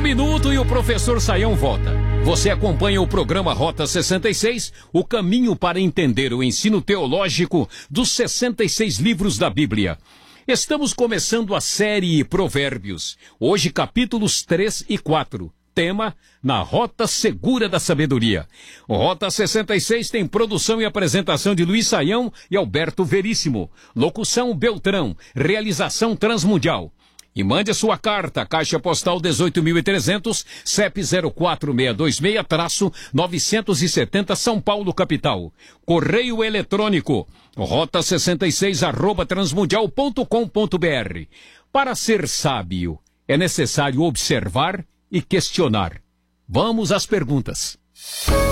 minuto e o professor Saião volta. Você acompanha o programa Rota 66, o caminho para entender o ensino teológico dos 66 livros da Bíblia. Estamos começando a série Provérbios. Hoje capítulos 3 e 4. Tema, na Rota Segura da Sabedoria. O Rota 66 tem produção e apresentação de Luiz Saião e Alberto Veríssimo. Locução Beltrão. Realização Transmundial. E mande a sua carta, Caixa Postal 18.300, CEP 04626-970 São Paulo, capital. Correio eletrônico, rota66@transmundial.com.br. Para ser sábio, é necessário observar e questionar. Vamos às perguntas.